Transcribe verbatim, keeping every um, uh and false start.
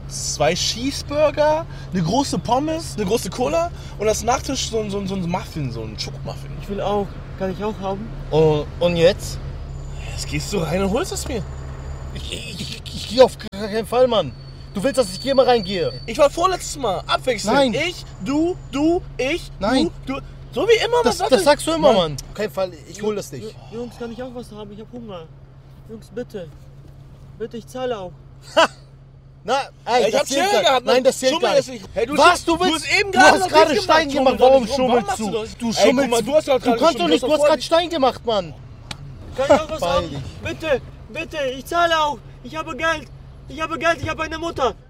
zwei Cheeseburger, eine große Pommes, eine große Cola und als Nachtisch so, so, so ein Muffin, so ein Schokomuffin. Ich will auch. Kann ich auch haben? Und, und jetzt? Jetzt gehst du rein und holst es mir. Ich, ich, ich, ich gehe auf keinen Fall, Mann. Du willst, dass ich hier mal reingehe? Ich war vorletztes Mal. Abwechselnd. Nein. Ich, du, du, ich, Nein. du, du. So wie immer. Das, was das sagst du immer, Mann. Mann. Auf keinen Fall, ich hol das nicht. Jungs, kann ich auch was haben? Ich hab Hunger. Jungs, bitte. Bitte, ich zahle auch. Na, ey, Ja, ich das hab zählt Chill gar- gehabt. Mann. Nein, das zählt Schummel gar jetzt nicht. nicht. Hey, du Was, sch- du willst? Du hast eben Du gerade hast noch gerade richtig Stein gemacht. gemacht. Schummel Warum doch nicht rum. Warum schummelst machst du? das? Du Ey, schummelst. guck mal, du hast doch Du gerade kannst doch geschummelt. nicht, Du du hast hast doch gerade Stein gemacht, Mann. Kann ich auch was haben? Peinlich. Bitte, bitte, ich zahle auch. Ich habe Geld. Ich habe Geld, ich habe eine Mutter.